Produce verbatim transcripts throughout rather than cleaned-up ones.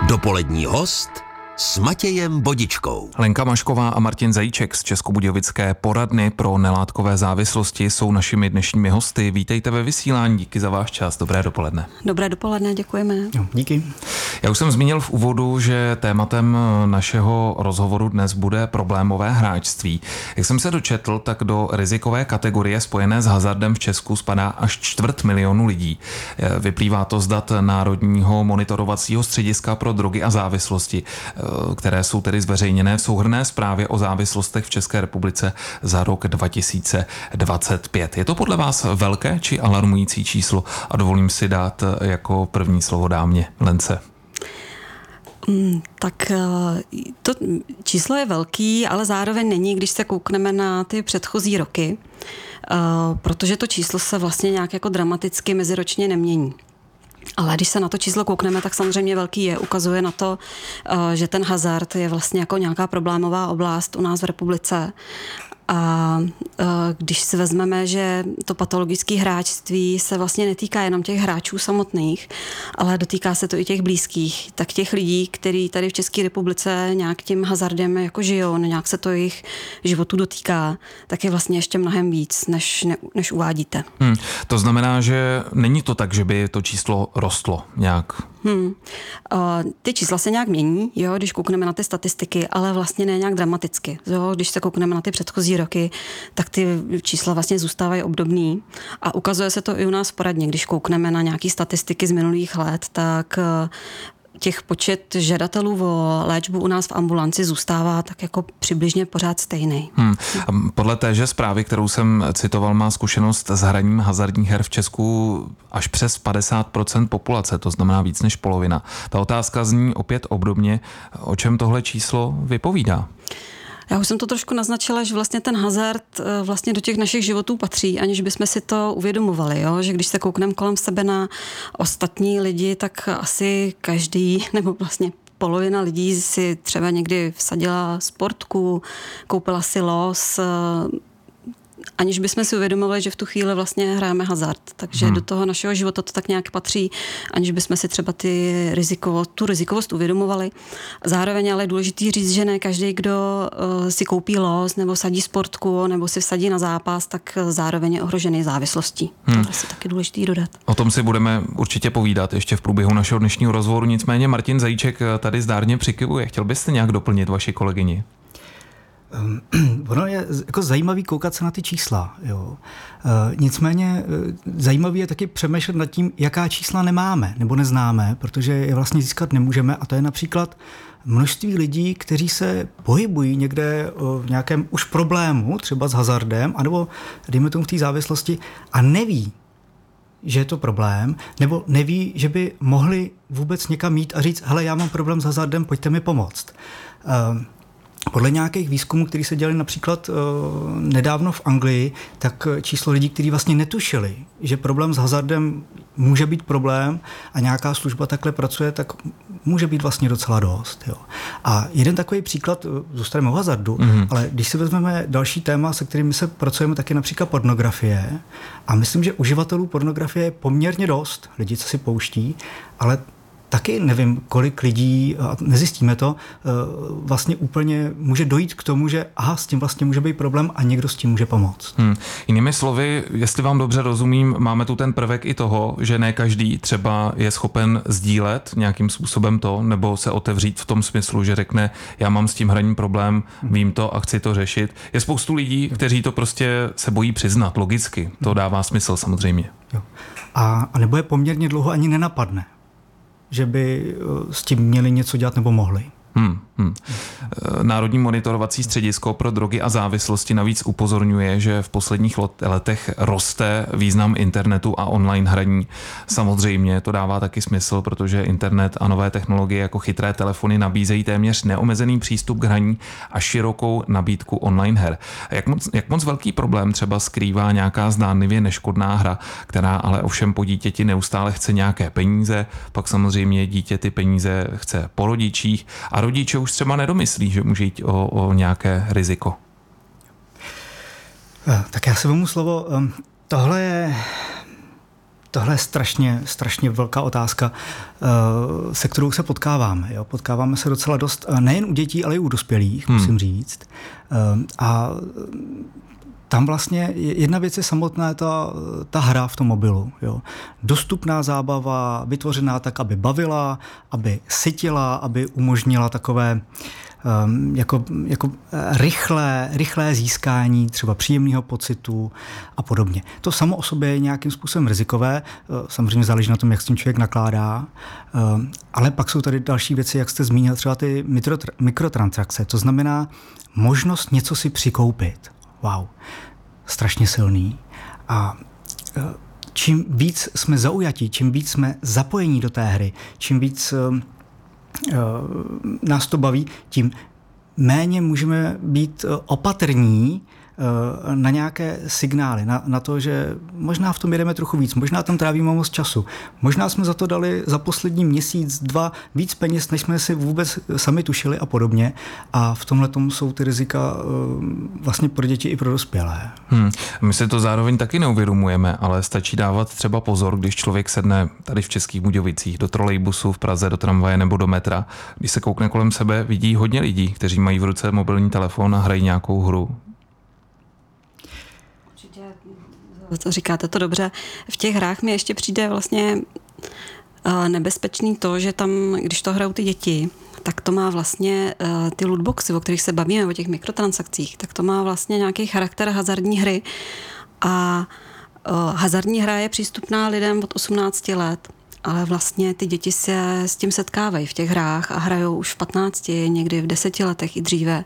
Dopolední host s Matějem Bodičkou. Lenka Mašková a Martin Zajíček z Českobudějovické poradny pro nelátkové závislosti jsou našimi dnešními hosty. Vítejte ve vysílání, díky za váš čas. Dobré dopoledne. Dobré dopoledne, děkujeme. Jo, díky. Já už jsem zmínil v úvodu, že tématem našeho rozhovoru dnes bude problémové hráčství. Jak jsem se dočetl, tak do rizikové kategorie spojené s hazardem v Česku spadá až čtvrt milionu lidí. Vyplývá to z dat Národního monitorovacího střediska pro drogy a závislosti, které jsou tedy zveřejněné v souhrnné zprávě o závislostech v České republice za rok dva tisíce dvacet pět. Je to podle vás velké či alarmující číslo? A dovolím si dát jako první slovo dámě, Lence. Mm, tak to číslo je velký, ale zároveň není, když se koukneme na ty předchozí roky, protože to číslo se vlastně nějak jako dramaticky meziročně nemění. Ale když se na to číslo koukneme, tak samozřejmě velký je. Ukazuje na to, že ten hazard je vlastně jako nějaká problémová oblast u nás v republice. A když si vezmeme, že to patologické hráčství se vlastně netýká jenom těch hráčů samotných, ale dotýká se to i těch blízkých, tak těch lidí, kteří tady v České republice nějak tím hazardem jako žijou, nějak se to jejich životu dotýká, tak je vlastně ještě mnohem víc, než, ne, než uvádíte. Hmm, to znamená, že není to tak, že by to číslo rostlo nějak? Hmm. Ty čísla se nějak mění, jo, když koukneme na ty statistiky, ale vlastně ne nějak dramaticky. Jo. Když se koukneme na ty předchozí roky, tak ty čísla vlastně zůstávají obdobný a ukazuje se to i u nás v poradně. Když koukneme na nějaké statistiky z minulých let, tak těch počet žadatelů o léčbu u nás v ambulanci zůstává tak jako přibližně pořád stejný. Hmm. Podle téže zprávy, kterou jsem citoval, má zkušenost s hraním hazardních her v Česku až přes padesát procent populace, to znamená víc než polovina. Ta otázka zní opět obdobně, o čem tohle číslo vypovídá? Já už jsem to trošku naznačila, že vlastně ten hazard vlastně do těch našich životů patří, aniž bychom si to uvědomovali, jo? Že když se koukneme kolem sebe na ostatní lidi, tak asi každý, nebo vlastně polovina lidí si třeba někdy vsadila sportku, koupila si los, aniž bychom si uvědomovali, že v tu chvíli vlastně hrajeme hazard. Takže hmm. do toho našeho života to tak nějak patří, aniž bychom si třeba ty riziko, tu rizikovost uvědomovali. Zároveň ale je důležitý říct, že ne každý, kdo uh, si koupí los, nebo sadí sportku, nebo si vsadí na zápas, tak zároveň je ohrožený závislostí. Hmm. To je asi taky důležitý dodat. O tom si budeme určitě povídat ještě v průběhu našeho dnešního rozhovoru. Nicméně Martin Zajíček tady zdárně přikivuje. Chtěl byste nějak doplnit vaši kolegyni? Um, ono je jako zajímavý koukat se na ty čísla. Jo. Uh, nicméně uh, zajímavý je taky přemýšlet nad tím, jaká čísla nemáme nebo neznáme, protože je vlastně získat nemůžeme, a to je například množství lidí, kteří se pohybují někde uh, v nějakém už problému, třeba s hazardem, anebo dejme tomu v té závislosti, a neví, že je to problém, nebo neví, že by mohli vůbec někam jít a říct, hele, já mám problém s hazardem, pojďte mi pomoct. Uh, Podle nějakých výzkumů, které se dělaly například uh, nedávno v Anglii, tak číslo lidí, kteří vlastně netušili, že problém s hazardem může být problém a nějaká služba takhle pracuje, tak může být vlastně docela dost. Jo. A jeden takový příklad, zůstaneme u hazardu, mm-hmm. ale když si vezmeme další téma, se kterými se pracujeme, tak je například pornografie. A myslím, že uživatelů pornografie je poměrně dost, lidi, co si pouští, ale taky nevím, kolik lidí, a nezjistíme to, vlastně úplně může dojít k tomu, že aha, s tím vlastně může být problém a někdo s tím může pomoct. Hmm. Jinými slovy, jestli vám dobře rozumím, máme tu ten prvek i toho, že ne každý třeba je schopen sdílet nějakým způsobem to, nebo se otevřít v tom smyslu, že řekne, já mám s tím hraním problém, vím to a chci to řešit. Je spoustu lidí, kteří to prostě se bojí přiznat, logicky. To dává smysl samozřejmě. Jo. A, a nebo je poměrně dlouho ani nenapadne, že by s tím měli něco dělat nebo mohli. Hmm, hmm. Národní monitorovací středisko pro drogy a závislosti navíc upozorňuje, že v posledních letech roste význam internetu a online hraní. Samozřejmě to dává taky smysl, protože internet a nové technologie jako chytré telefony nabízejí téměř neomezený přístup k hraní a širokou nabídku online her. Jak moc, jak moc velký problém třeba skrývá nějaká zdánlivě neškodná hra, která ale ovšem po dítěti neustále chce nějaké peníze, pak samozřejmě dítě ty peníze chce po rodičích a rodiče už třeba nedomyslí, že může jít o, o nějaké riziko. Tak já se vemu slovo. Tohle je Tohle je strašně, strašně velká otázka, se kterou se potkáváme. Jo? Potkáváme se docela dost, nejen u dětí, ale i u dospělých, hmm. musím říct. A tam vlastně jedna věc je samotná ta, ta hra v tom mobilu. Jo? Dostupná zábava, vytvořená tak, aby bavila, aby sytila, aby umožnila takové um, jako, jako rychlé, rychlé získání třeba příjemného pocitu a podobně. To samo o sobě je nějakým způsobem rizikové, samozřejmě záleží na tom, jak s tím člověk nakládá, um, ale pak jsou tady další věci, jak jste zmínil, třeba ty mikrotransakce, to znamená možnost něco si přikoupit. Wow, strašně silný. A čím víc jsme zaujatí, čím víc jsme zapojení do té hry, čím víc uh, uh, nás to baví, tím méně můžeme být opatrní uh, na nějaké signály, na, na to, že možná v tom jedeme trochu víc, možná tam trávíme moc času, možná jsme za to dali za poslední měsíc, dva víc peněz, než jsme si vůbec sami tušili a podobně. A v tomhle tomu jsou ty rizika uh, vlastně pro děti i pro dospělé. Hmm. My si to zároveň taky neuvědomujeme, ale stačí dávat třeba pozor, když člověk sedne tady v Českých Budějovicích do trolejbusu v Praze, do tramvaje nebo do metra. Když se koukne kolem sebe, vidí hodně lidí, kteří mají v ruce mobilní telefon a hrají nějakou hru. To říkáte to dobře. V těch hrách mi ještě přijde vlastně nebezpečný to, že tam, když to hrajou ty děti, tak to má vlastně ty lootboxy, o kterých se bavíme, o těch mikrotransakcích, tak to má vlastně nějaký charakter hazardní hry. A hazardní hra je přístupná lidem od osmnácti let, ale vlastně ty děti se s tím setkávají v těch hrách a hrajou už v patnácti, někdy v deseti letech i dříve.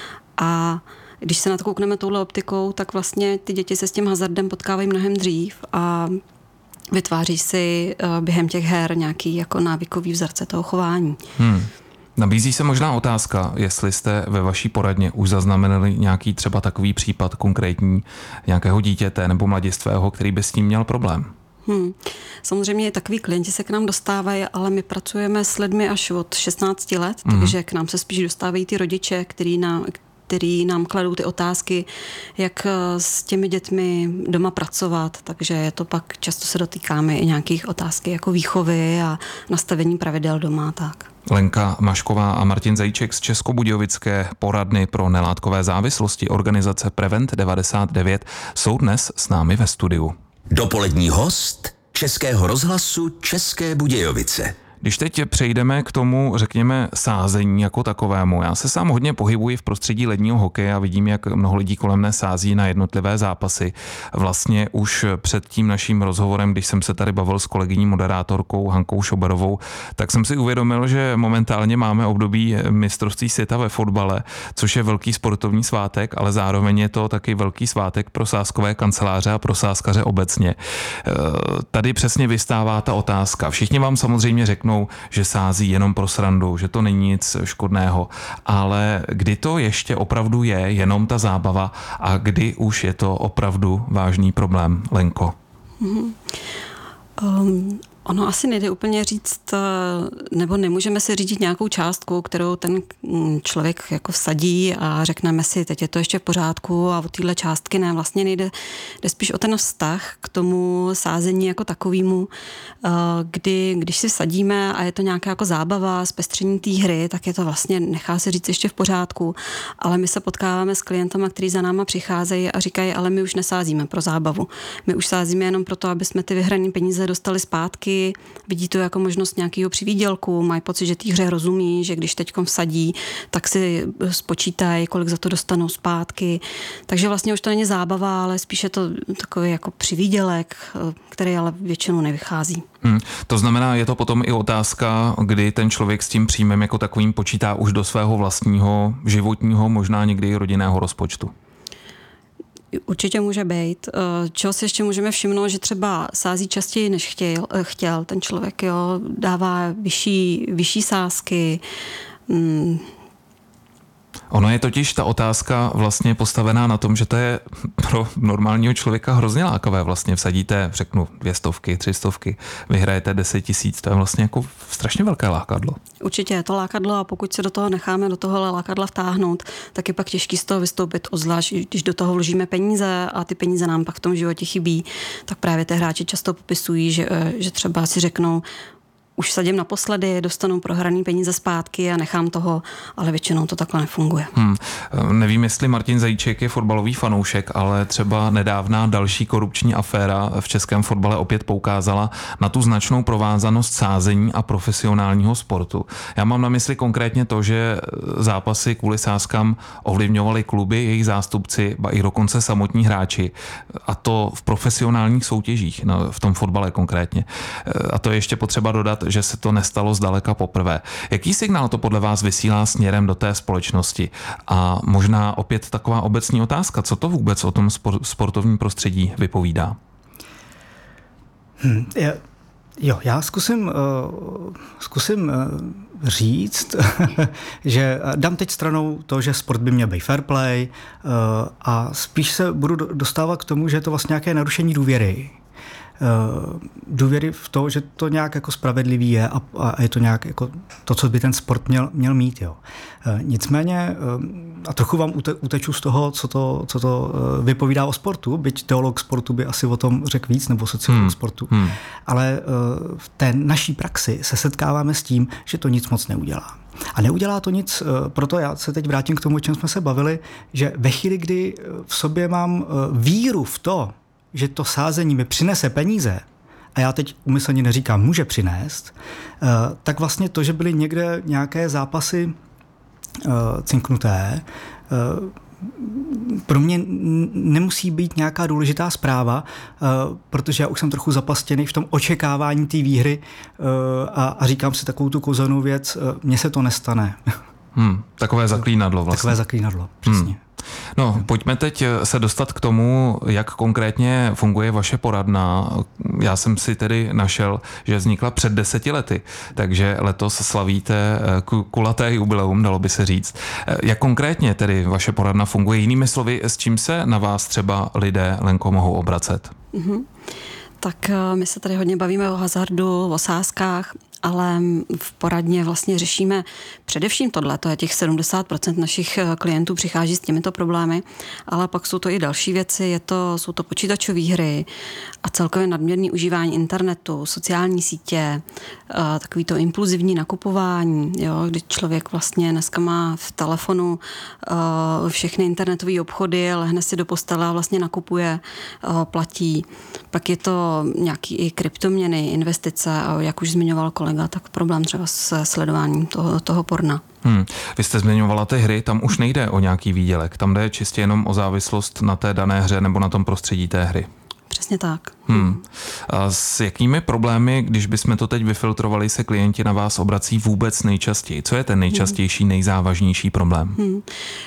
A když se na to koukneme touhle optikou, tak vlastně ty děti se s tím hazardem potkávají mnohem dřív a vytváří si během těch her nějaký jako návykový vzorce toho chování. Hmm. Nabízí se možná otázka, jestli jste ve vaší poradně už zaznamenali nějaký třeba takový případ konkrétní nějakého dítěte nebo mladistvého, který by s tím měl problém. Hmm. Samozřejmě takový klienti se k nám dostávají, ale my pracujeme s lidmi až od šestnácti let, hmm. takže k nám se spíš dostávají ty rodiče, který nám, který nám kladou ty otázky, jak s těmi dětmi doma pracovat, takže je to pak často se dotýkáme i nějakých otázky jako výchovy a nastavení pravidel doma. Tak. Lenka Mašková a Martin Zajíček z Českobudějovické poradny pro nelátkové závislosti organizace Prevent devadesát devět jsou dnes s námi ve studiu. Dopolední host Českého rozhlasu České Budějovice. Když teď přejdeme k tomu, řekněme, sázení jako takovému. Já se sám hodně pohybuji v prostředí ledního hokeje a vidím, jak mnoho lidí kolem mne sází na jednotlivé zápasy. Vlastně už před tím naším rozhovorem, když jsem se tady bavil s kolegyní moderátorkou Hankou Šoberovou, tak jsem si uvědomil, že momentálně máme období mistrovství světa ve fotbale, což je velký sportovní svátek, ale zároveň je to taky velký svátek pro sázkové kanceláře a pro sázkaře obecně. Tady přesně vystává ta otázka. Všichni vám samozřejmě řeknou, že sází jenom pro srandu, že to není nic škodného, ale kdy to ještě opravdu je jenom ta zábava a kdy už je to opravdu vážný problém, Lenko? Mm-hmm. Um, ono asi nejde úplně říct, nebo nemůžeme si řídit nějakou částku, kterou ten člověk jako vsadí a řekneme si, teď je to ještě v pořádku a o téhle částky ne. Vlastně nejde, jde spíš o ten vztah k tomu sázení jako takovému, kdy, když si vsadíme a je to nějaká jako zábava, zpestření té hry, tak je to vlastně, nechá se říct, ještě v pořádku, ale my se potkáváme s klientama, kteří za náma přicházejí a říkají, ale my už nesázíme pro zábavu. My už sázíme jenom proto, aby jsme ty vyhrané peníze dostali zpátky, vidí to jako možnost nějakého přivýdělku, mají pocit, že té hře rozumí, že když teďkom vsadí, tak si spočítají, kolik za to dostanou zpátky. Takže vlastně už to není zábava, ale spíš je to takový jako přivýdělek, který ale většinou nevychází. Hmm, to znamená, je to potom i otázka, kdy ten člověk s tím příjmem jako takovým počítá už do svého vlastního životního, možná někdy i rodinného rozpočtu. Určitě může být. Čeho si ještě můžeme všimnout, že třeba sází častěji, než chtěl, chtěl ten člověk, jo, dává vyšší, vyšší sázky. Hmm. Ono je totiž ta otázka vlastně postavená na tom, že to je pro normálního člověka hrozně lákavé. Vlastně vsadíte, řeknu, dvě stovky, tři stovky, vyhrajete deset tisíc, to je vlastně jako strašně velké lákadlo. Určitě je to lákadlo a pokud se do toho necháme do tohohle lákadla vtáhnout, tak je pak těžký z toho vystoupit, obzvlášť když do toho vložíme peníze a ty peníze nám pak v tom životě chybí, tak právě ty hráči často popisují, že, že třeba si řeknou, už sadím naposledy, dostanu prohraný peníze zpátky a nechám toho, ale většinou to takhle nefunguje. Hmm. Nevím, jestli Martin Zajíček je fotbalový fanoušek, ale třeba nedávná další korupční aféra v českém fotbale opět poukázala na tu značnou provázanost sázení a profesionálního sportu. Já mám na mysli konkrétně to, že zápasy kvůli sázkám ovlivňovaly kluby, jejich zástupci, ba i dokonce samotní hráči. A to v profesionálních soutěžích, no, v tom fotbale konkrétně. A to je ještě potřeba dodat, že se to nestalo zdaleka poprvé. Jaký signál to podle vás vysílá směrem do té společnosti? A možná opět taková obecní otázka, co to vůbec o tom sportovním prostředí vypovídá? Hmm, je, jo, já zkusím, uh, zkusím uh, říct, že dám teď stranou to, že sport by měl být fair play uh, a spíš se budu dostávat k tomu, že je to vlastně nějaké narušení důvěry. Uh, důvěry v to, že to nějak jako spravedlivý je a, a je to nějak jako to, co by ten sport měl, měl mít. Jo. Uh, nicméně, uh, a trochu vám ute, uteču z toho, co to, co to uh, vypovídá o sportu, byť teolog sportu by asi o tom řekl víc, nebo sociolog hmm. sportu, hmm. ale uh, v té naší praxi se setkáváme s tím, že to nic moc neudělá. A neudělá to nic, proto já se teď vrátím k tomu, o čem jsme se bavili, že ve chvíli, kdy v sobě mám víru v to, že to sázení mi přinese peníze, a já teď úmyslně neříkám může přinést, tak vlastně to, že byly někde nějaké zápasy cinknuté, pro mě nemusí být nějaká důležitá zpráva, protože já už jsem trochu zapastěný v tom očekávání té výhry a, a říkám si takovou tu kouzelnou věc, mně se to nestane. Hmm, takové zaklínadlo vlastně. Takové zaklínadlo, přesně. Hmm. No, pojďme teď se dostat k tomu, jak konkrétně funguje vaše poradna. Já jsem si tedy našel, že vznikla před deseti lety, takže letos slavíte kulaté jubileum, dalo by se říct. Jak konkrétně tedy vaše poradna funguje? Jinými slovy, s čím se na vás třeba lidé, Lenko, mohou obracet? Mm-hmm. Tak my se tady hodně bavíme o hazardu, o sázkách, ale v poradně vlastně řešíme především tohle, to je těch sedmdesát procent našich klientů přichází s těmito problémy, ale pak jsou to i další věci, je to, jsou to počítačové hry a celkově nadměrné užívání internetu, sociální sítě, takový to impulzivní nakupování, jo, kdy člověk vlastně dneska má v telefonu všechny internetové obchody, lehne si do postele a vlastně nakupuje, platí. Pak je to nějaký i kryptoměny, investice a jak už zmiňoval kolega, tak problém třeba s sledováním toho, toho porna. Hmm. Vy jste zmiňovala ty hry, tam už nejde o nějaký výdělek, tam jde čistě jenom o závislost na té dané hře nebo na tom prostředí té hry. Přesně tak. Hmm. A s jakými problémy, když bychom to teď vyfiltrovali, se klienti na vás obrací vůbec nejčastěji? Co je ten nejčastější, nejzávažnější problém? Hmm.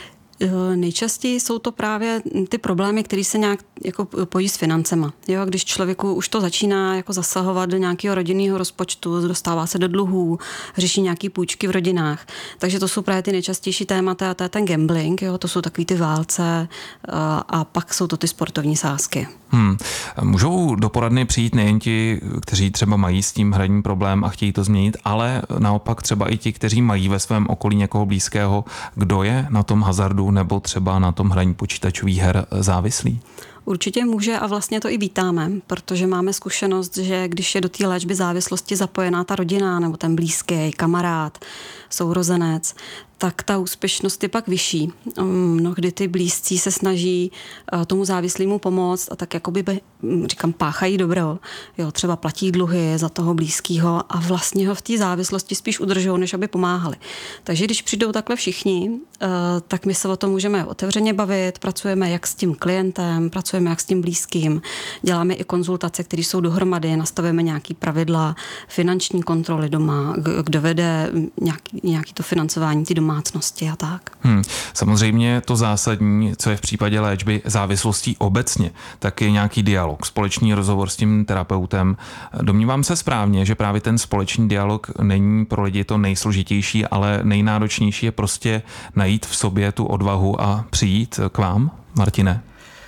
Nejčastěji jsou to právě ty problémy, které se nějak jako pojí s financema. Jo, když člověku už to začíná jako zasahovat do nějakého rodinného rozpočtu, dostává se do dluhů, řeší nějaké půjčky v rodinách. Takže to jsou právě ty nejčastější témata a to je ten gambling, jo, to jsou takový ty válce a, a pak jsou to ty sportovní sázky. Hmm. Můžou do poradny přijít nejen ti, kteří třeba mají s tím hraním problém a chtějí to změnit, ale naopak třeba i ti, kteří mají ve svém okolí někoho blízkého, kdo je na tom hazardu nebo třeba na tom hraní počítačových her závislý? Určitě může a vlastně to i vítáme, protože máme zkušenost, že když je do té léčby závislosti zapojená ta rodina nebo ten blízký, kamarád, sourozenec, tak ta úspěšnost je pak vyšší. Mnohdy ty blízcí se snaží tomu závislému pomoct a tak jakoby, říkám, páchají dobro. Jo, třeba platí dluhy za toho blízkého a vlastně ho v té závislosti spíš udržou, než aby pomáhali. Takže když přijdou takhle všichni, tak my se o tom můžeme otevřeně bavit, pracujeme jak s tím klientem, pracujeme jak s tím blízkým, děláme i konzultace, které jsou dohromady, nastavujeme nějaký pravidla, finanční kontroly doma, kdo vede nějaký, nějaký to financování, ty domácnosti a tak. Hmm. Samozřejmě to zásadní, co je v případě léčby závislostí obecně, tak je nějaký dialog, společný rozhovor s tím terapeutem. Domnívám se správně, že právě ten společný dialog není pro lidi to nejsložitější, ale nejnáročnější je prostě najít v sobě tu odvahu a přijít k vám, Martine?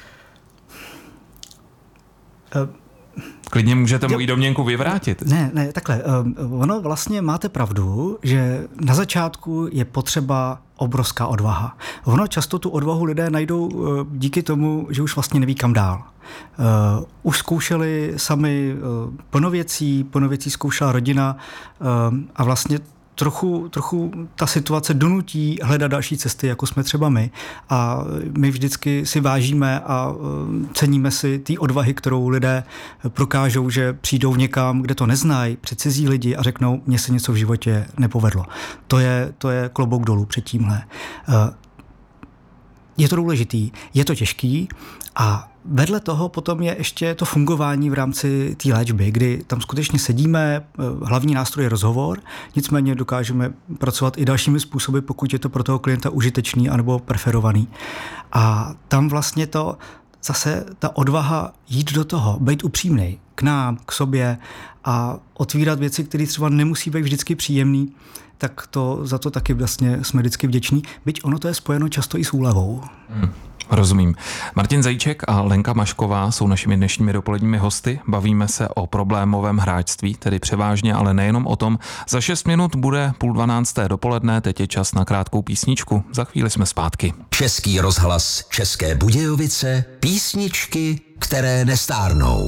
Uh. Klidně můžete moji domněnku vyvrátit. Ne, ne, takhle. Ono vlastně máte pravdu, že na začátku je potřeba obrovská odvaha. Ono často tu odvahu lidé najdou díky tomu, že už vlastně neví kam dál. Uh, už zkoušeli sami uh, plno věcí, plno věcí zkoušela rodina uh, a vlastně Trochu, trochu ta situace donutí hledat další cesty, jako jsme třeba my. A my vždycky si vážíme a ceníme si té odvahy, kterou lidé prokážou, že přijdou někam, kde to neznají, před cizí lidi a řeknou, mně se něco v životě nepovedlo. To je, to je klobouk dolů před tímhle. Je to důležitý, je to těžký a vedle toho potom je ještě to fungování v rámci té léčby, kdy tam skutečně sedíme, hlavní nástroj je rozhovor, nicméně dokážeme pracovat i dalšími způsoby, pokud je to pro toho klienta užitečný anebo preferovaný. A tam vlastně to zase ta odvaha jít do toho, být upřímnej k nám, k sobě a otvírat věci, které třeba nemusí být vždycky příjemný, tak to, za to taky vlastně jsme vždycky vděční, byť ono to je spojeno často i s úlevou. Hmm. Rozumím. Martin Zajíček a Lenka Mašková jsou našimi dnešními dopoledními hosty. Bavíme se o problémovém hráčství, tedy převážně, ale nejenom o tom. Za šest minut bude půl dvanácté dopoledne, teď je čas na krátkou písničku. Za chvíli jsme zpátky. Český rozhlas České Budějovice, písničky, které nestárnou.